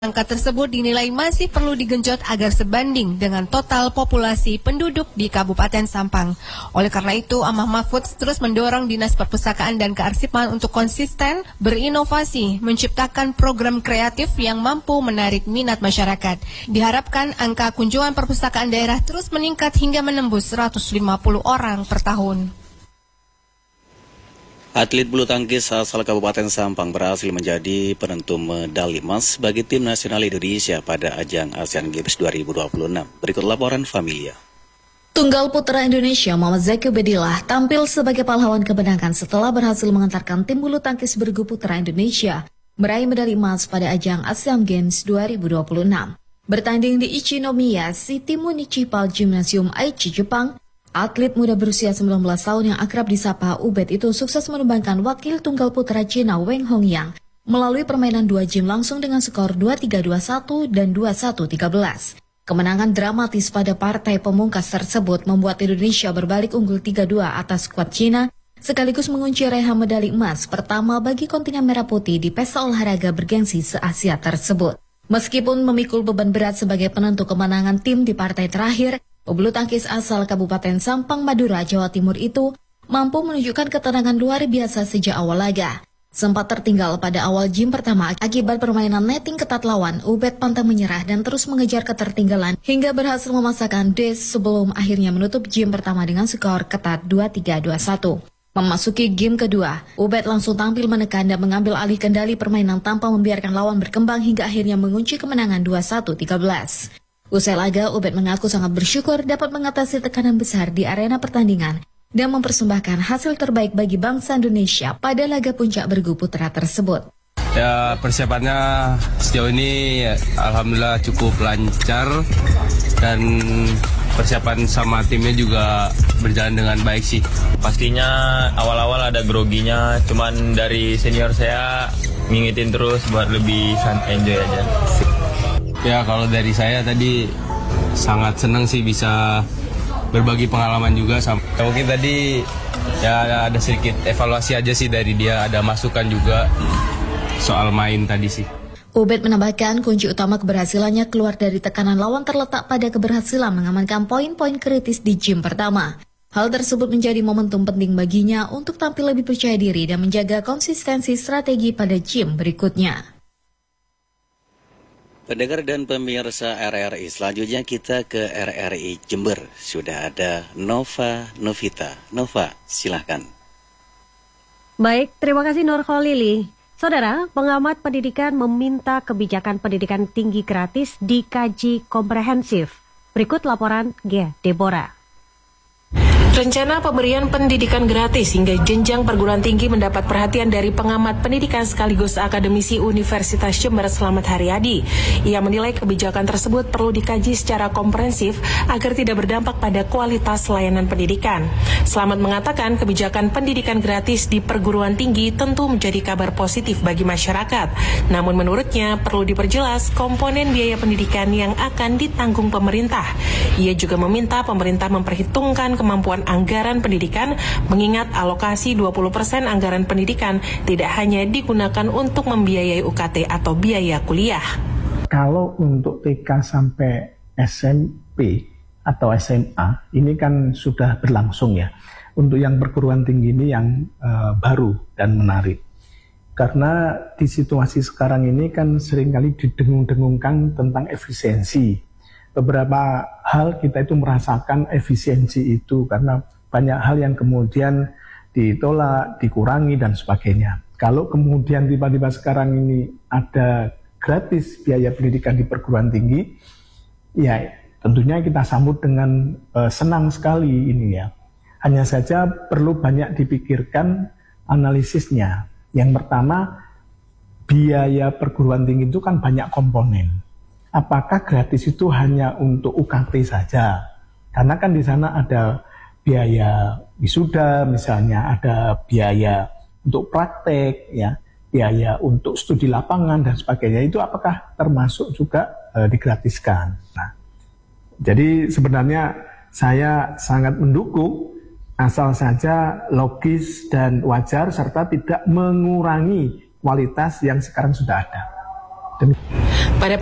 Angka tersebut dinilai masih perlu digenjot agar sebanding dengan total populasi penduduk di Kabupaten Sampang. Oleh karena itu, Amah Mahfud terus mendorong Dinas Perpustakaan dan Kearsipan untuk konsisten berinovasi, menciptakan program kreatif yang mampu menarik minat masyarakat. Diharapkan angka kunjungan perpustakaan daerah terus meningkat hingga menembus 150 orang per tahun. Atlet bulu tangkis asal Kabupaten Sampang berhasil menjadi penentu medali emas bagi tim nasional Indonesia pada ajang Asian Games 2026. Berikut laporan Familia. Tunggal putra Indonesia Muhammad Zaki Ubedillah tampil sebagai pahlawan kemenangan setelah berhasil mengantarkan tim bulu tangkis bergu putra Indonesia meraih medali emas pada ajang Asian Games 2026. Bertanding di Ichinomiya City Municipal Gymnasium Aichi, Jepang, atlet muda berusia 19 tahun yang akrab disapa Ubed itu sukses menumbangkan wakil tunggal putra Cina Weng Hongyang melalui permainan 2 game langsung dengan skor 2-3-2-1 dan 2-1-13. Kemenangan dramatis pada partai pemungkas tersebut membuat Indonesia berbalik unggul 3-2 atas skuad Cina, sekaligus mengunci raihan medali emas pertama bagi kontingen merah putih di pesta olahraga bergengsi se-Asia tersebut. Meskipun memikul beban berat sebagai penentu kemenangan tim di partai terakhir, pebulu tangkis asal Kabupaten Sampang, Madura, Jawa Timur itu mampu menunjukkan ketenangan luar biasa sejak awal laga. Sempat tertinggal pada awal game pertama akibat permainan netting ketat lawan, Ubed pantang menyerah dan terus mengejar ketertinggalan hingga berhasil memasakkan des sebelum akhirnya menutup game pertama dengan skor ketat 2-3-2-1. Memasuki game kedua, Ubed langsung tampil menekan dan mengambil alih kendali permainan tanpa membiarkan lawan berkembang hingga akhirnya mengunci kemenangan 2-1-13. Usai laga, Ubed mengaku sangat bersyukur dapat mengatasi tekanan besar di arena pertandingan dan mempersembahkan hasil terbaik bagi bangsa Indonesia pada laga puncak bergu putra tersebut. Ya, persiapannya sejauh ini alhamdulillah cukup lancar dan persiapan sama timnya juga berjalan dengan baik sih. Pastinya awal-awal ada groginya, cuman dari senior saya ngingetin terus buat lebih enjoy aja. Ya, kalau dari saya tadi sangat senang sih bisa berbagi pengalaman juga sama. Mungkin tadi ya ada sedikit evaluasi aja sih dari dia, ada masukan juga soal main tadi sih. Ubed menambahkan kunci utama keberhasilannya keluar dari tekanan lawan terletak pada keberhasilan mengamankan poin-poin kritis di game pertama. Hal tersebut menjadi momentum penting baginya untuk tampil lebih percaya diri dan menjaga konsistensi strategi pada game berikutnya. Pendengar dan pemirsa RRI, selanjutnya kita ke RRI Jember. Sudah ada Nova Novita. Nova, silahkan. Baik, terima kasih Nur Kholili. Saudara, pengamat pendidikan meminta kebijakan pendidikan tinggi gratis dikaji komprehensif. Berikut laporan G. Deborah. Rencana pemberian pendidikan gratis hingga jenjang perguruan tinggi mendapat perhatian dari pengamat pendidikan sekaligus akademisi Universitas Jember Slamet Haryadi. Ia menilai kebijakan tersebut perlu dikaji secara komprehensif agar tidak berdampak pada kualitas layanan pendidikan. Slamet mengatakan kebijakan pendidikan gratis di perguruan tinggi tentu menjadi kabar positif bagi masyarakat. Namun menurutnya perlu diperjelas komponen biaya pendidikan yang akan ditanggung pemerintah. Ia juga meminta pemerintah memperhitungkan kemampuan anggaran pendidikan, mengingat alokasi 20% anggaran pendidikan tidak hanya digunakan untuk membiayai UKT atau biaya kuliah. Kalau untuk TK sampai SMP atau SMA, ini kan sudah berlangsung ya. Untuk yang perguruan tinggi ini yang baru dan menarik. Karena di situasi sekarang ini kan seringkali didengung-dengungkan tentang efisiensi. Beberapa hal kita itu merasakan efisiensi itu karena banyak hal yang kemudian ditolak, dikurangi dan sebagainya. Kalau kemudian tiba-tiba sekarang ini ada gratis biaya pendidikan di perguruan tinggi, ya tentunya kita sambut dengan senang sekali ini ya. Hanya saja perlu banyak dipikirkan analisisnya. Yang pertama, biaya perguruan tinggi itu kan banyak komponen. Apakah gratis itu hanya untuk UKT saja? Karena kan di sana ada biaya wisuda misalnya, ada biaya untuk praktek, ya, biaya untuk studi lapangan dan sebagainya. Itu apakah termasuk juga digratiskan? Nah, jadi sebenarnya saya sangat mendukung asal saja logis dan wajar serta tidak mengurangi kualitas yang sekarang sudah ada. Pada